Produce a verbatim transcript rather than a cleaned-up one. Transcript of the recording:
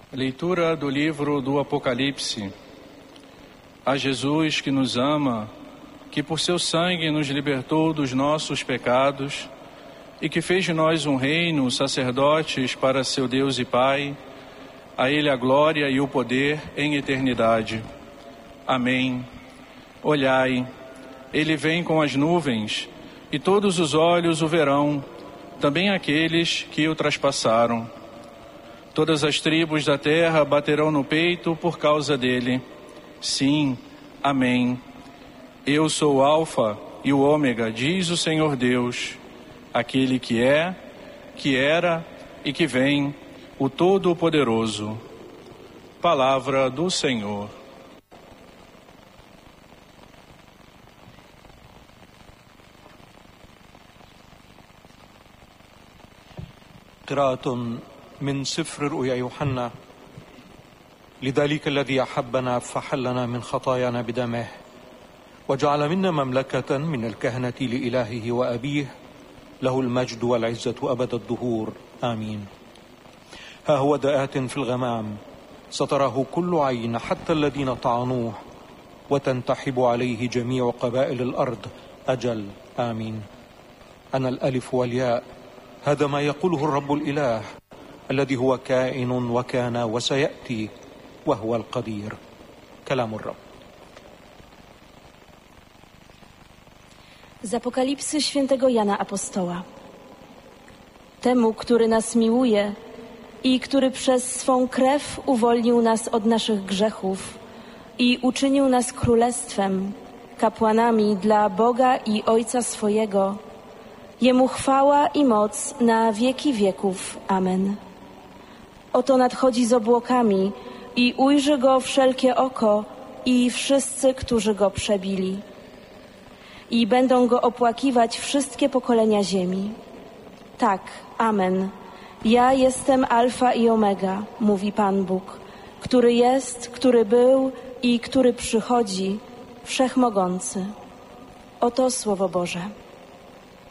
Leitura do livro do Apocalipse. A Jesus que nos ama, que por seu sangue nos libertou dos nossos pecados e que fez de nós um reino, sacerdotes para seu Deus e Pai, a Ele a glória e o poder em eternidade. Amém. Olhai, Ele vem com as nuvens, e todos os olhos o verão, também aqueles que o traspassaram. Todas as tribos da terra baterão no peito por causa dele. Sim, amém. Eu sou o Alfa e o Ômega, diz o Senhor Deus, aquele que é, que era e que vem, o Todo-Poderoso. Palavra do Senhor. قراءة من سفر رؤيا يوحنا. لذلك الذي أحبنا فحلنا من خطايانا بدمه وجعل منا مملكة من الكهنة لإلهه وأبيه، له المجد والعزة أبد الدهور، آمين. ها هو دآت في الغمام، ستراه كل عين حتى الذين طعنوه، وتنتحب عليه جميع قبائل الأرض، أجل، آمين. أنا الألف والياء، هذا ما يقوله الرب الإله الذي هو كائن وكان وسيأتي وهو القدير. كلام الرب. Z Apokalipsy świętego Jana Apostoła. Temu, który nas miłuje i który przez swą krew uwolnił nas od naszych grzechów i uczynił nas królestwem, kapłanami dla Boga i Ojca swojego, Jemu chwała i moc na wieki wieków. Amen. Oto nadchodzi z obłokami i ujrzy Go wszelkie oko i wszyscy, którzy Go przebili. I będą Go opłakiwać wszystkie pokolenia ziemi. Tak, amen. Ja jestem Alfa i Omega, mówi Pan Bóg, który jest, który był i który przychodzi, Wszechmogący. Oto Słowo Boże.